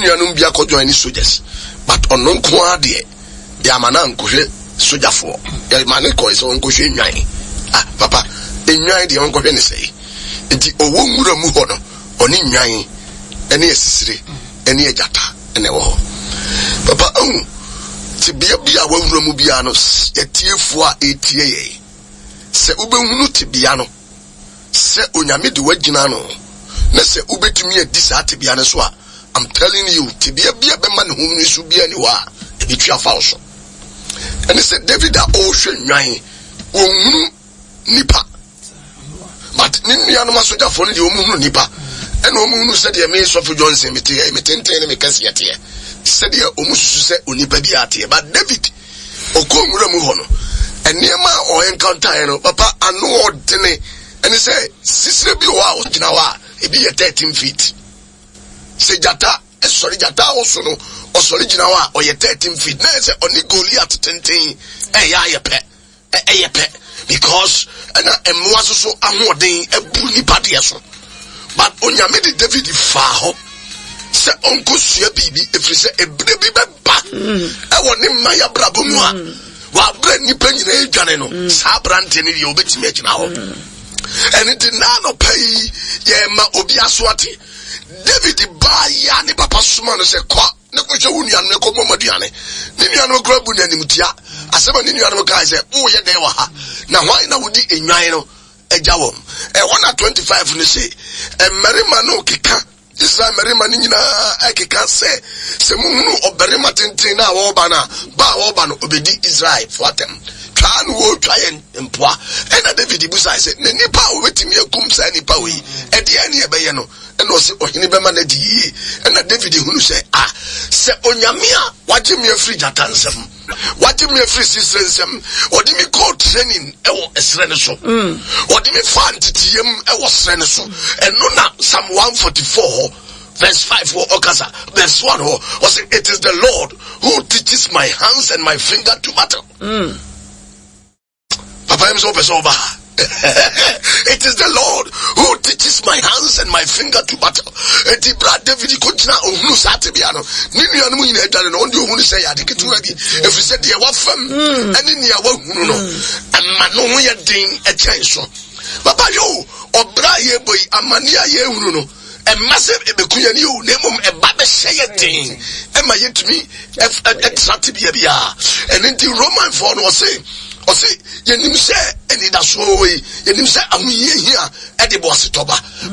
nuanum bia ko join soldiers but ono nko ade ya mana nkohwe soldier for ya mana ko so nkohwe nwan papa enwan de nkohwe ne sei enti owo nwura mu ho no oni nwan ene esisire ene ejata ene wo papa ti bia wa nwura mu bia no etiefo a etie ye se ubehunu ti bia no se onyame de wagina no na se ubetumi adi sa ti bia no so a I'm telling you ti bia be man hu ni so bia ni wa e bi twa fa so and se David a o hwe nwan ohunu nipa but ni nua no masoja fo ni de ohunu nipa ena ohunu se de me Sofo Johnson metenten ne me kase yete se de omususu se onipa bi ate but David okonwura mu ho no eniema o encounter no papa anu odene ene se sisire bi wa ogina wa e bi ye 13 feet se jata sorry jata oso no osori gina wa o ye 13 feet na se oni Goliath tenten ya ye pe because na emwa so ahoden ebu nipa de so but onyame de David fa ho se onko sua bibi efiri se ebre bi beba e woni maya brabo mu a wa bra nipa nyina edwane no sa brante ne ye obetimi agina ho ene de na no pai ye ma obi asoate David ba ya ne papa suma no se kwa ne ko hwe wunu anu ne ko momaduane ne nua no kra bu na nimtia asema ne nua no ka se wo ye den wa ha na hwan na wodi enwan no agya wom 125 ne se emerima no keka Israel merima ni nyina akeka se muhunu oberima tenten na wo ba na ba wo ba no obedi Israel foatem twa no wo twa ye mpoa ena David busa se ne nipa wo betimi akum sa nipa we e de ene e beye no ena se ohini bema na di ena David hunu se se onyame a waje me afri jatansem waje me afri sisrensem odi mi call training e wo esre ne so odi mi fantitiem e wo sre ne so eno na Psalm 144 verse 5 or Okasa verse 1 was it is the Lord who teaches my hands and my finger to battle. Papa himself is over. It is the Lord who teaches my hands and my finger to battle. Eti bra David kontina ohunu sate bia no. Ni nua no nyina edwane no onde ohunu se ya de ketua bi. Efi se de wa fam ene ne ya wa hunu no. Amma no ho ye din e chen so. Papa yo obra ye boy amania ye hunu no. A massive ebekuya ni o nemum e ba be sheye din. E ma yetumi e trate bia and in the Roman for no say yenim se eni da so we yenim se amuye hia e de boasito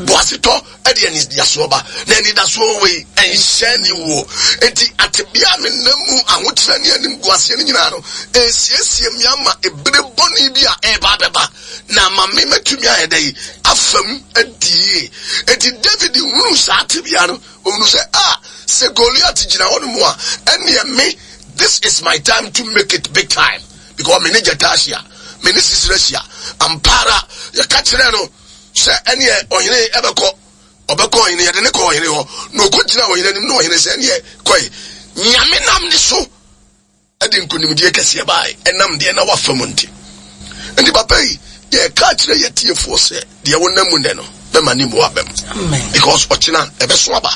e de eni da so ba na eni da so we en shani wo enti atebia me namu ahotra ne anim guase ne nyina no esiesie miama ebre boni bia e ba beba na mame matumi ayedai afam adie enti David hunu sa atebia no hunu se se Goliath gina wonu mo a ene me this is my time to make it big time because me ne jatasia me ne sisirasia ampara ya kachire no se ene ohene ebeko obeko ohene ye de ne ko ohene ho no ko gina ohene nim no ohene se ene koi nyame nam ne so ade nkonimdie kase bai enam de na wafamunti ndi papai ye kachire ye tiefo se de wonamu ne no be mani mo abem because ochina ebeso aba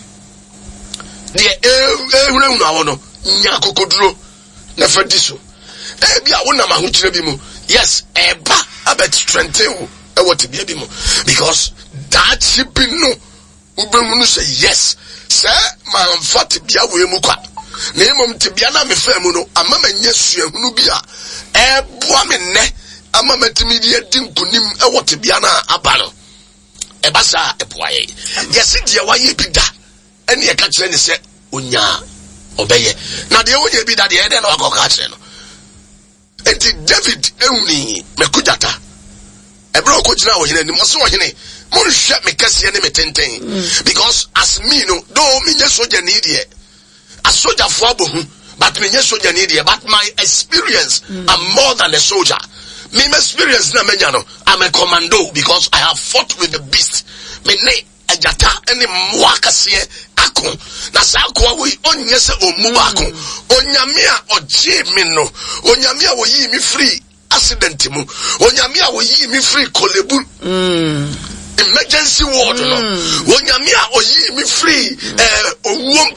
de ehunu awo no nya kokoduro na fadiso bia wona ma ho kire bi mu yes eba about strengthen e what be bi mu because that should be no ubemu say yes say man fat bia we mu kwa na emom te bia na me fa mu no amama nya suahunu bia boa me ne amama timi di adinkunim e what bia na abalo e basa e boaye yes dia waye bi da ene e ka kire ne se onya obeye na de wonye bi da de e de na wakoka kire no enti David ewuni mekujata ebro ko jina ohene ni mo so ohene mo hwe me kase ne metenten because as me no do me nya soja ni de a soldier for abohu but me nya soja ni de but my experience I'm more than a soldier me experience na menya no I'm a commando because I have fought with the beast me ne ajata ene mo akase akon na sa akon we onye se omu akon onyame a oje me no onyame a wo yi mi free accident mu onyame a wo yi mi free kolebu emergency ward no onyame a oyi mi free owuom